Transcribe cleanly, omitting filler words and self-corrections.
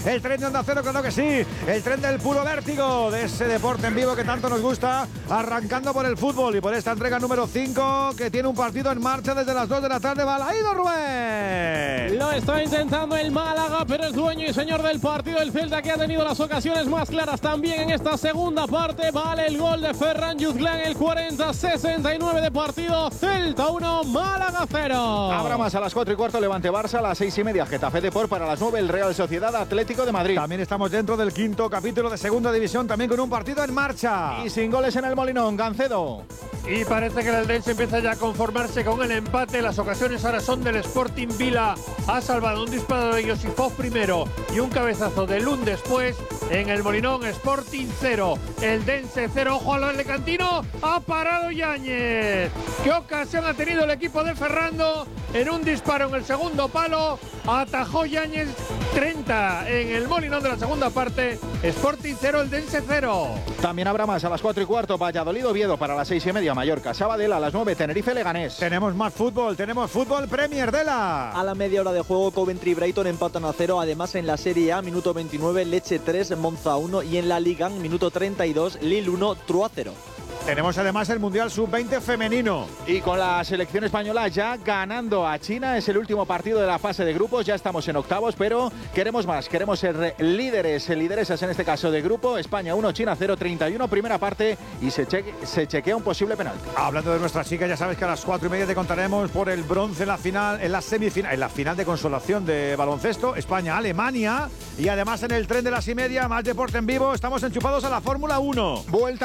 el tren de Onda Cero, claro que sí, el tren del puro vértigo, de ese deporte en vivo que tanto nos gusta, arrancando por el fútbol y por esta entrega número 5, que tiene un partido en marcha desde las 2 de la tarde. Balaído, Rubén. Lo está intentando el Málaga, pero es dueño y señor del partido. El Celta, que ha tenido las ocasiones más claras también en esta segunda parte. Vale el gol de Ferran Jutglan, el 40-69 de partido. Celta 1, Málaga 0. Habrá más a las 4:15, Levante Barça, a las 6:30, Getafe Depor, para las 9 el Real Sociedad Atlético de Madrid. También estamos dentro del quinto capítulo de Segunda División, también con un partido en marcha. Y sin goles en el Molinón, Gancedo. Y parece que el Eldense empieza ya a conformarse con el empate. Las ocasiones ahora son del Sporting. Vila ha salvado un disparo de Josifov primero y un cabezazo de Lund después. En el Molinón, Sporting 0, Eldense 0. Ojo al Alicantino, ha parado Yáñez. ¿Qué ocasión ha tenido el equipo de Ferrando? En un disparo en el segundo palo, atajó Yáñez. 30 en el Molinón de la segunda parte. Sporting 0, Eldense 0. También habrá más a las 4:15, Valladolid Oviedo, para las 6:30, Mallorca Sabadell, a las 9 Tenerife Leganés. Tenemos más fútbol, tenemos fútbol Premier de la. A la media hora de juego, Coventry y Brighton empatan a 0. Además, en la Serie A, minuto 29, Lecce 3, Monza 1. Y en la Liga, minuto 32, Lille 1, Troyes 0. Tenemos además el Mundial Sub-20 femenino. Y con la selección española ya ganando a China, es el último partido de la fase de grupos, ya estamos en octavos, pero queremos más, queremos ser lideresas en este caso de grupo. España 1, China 0, 31, primera parte, y se chequea un posible penalti. Hablando de nuestras chicas, ya sabes que a las 4:30 te contaremos por el bronce en la final, en la semifinal, en la final de consolación de baloncesto, España-Alemania, y además en el tren de las 1:30, más deporte en vivo, estamos enchufados a la Fórmula 1. Vuelta